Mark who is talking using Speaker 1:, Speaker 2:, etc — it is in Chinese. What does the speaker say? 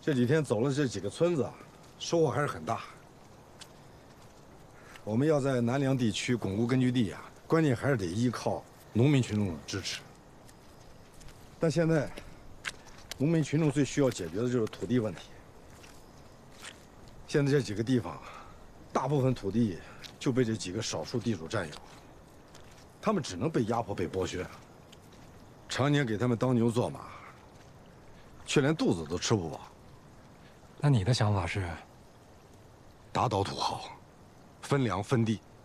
Speaker 1: 这几天走了这几个村子，收获还是很大。我们要在南梁地区巩固根据地啊，关键还是得依靠农民群众的支持。但现在，农民群众最需要解决的就是土地问题。现在这几个地方，大部分土地就被这几个少数地主占有，他们只能被压迫、被剥削，常年给他们当牛做马，却连肚子都吃不饱。
Speaker 2: 那你的想法是？
Speaker 1: 打倒土豪，分粮分地，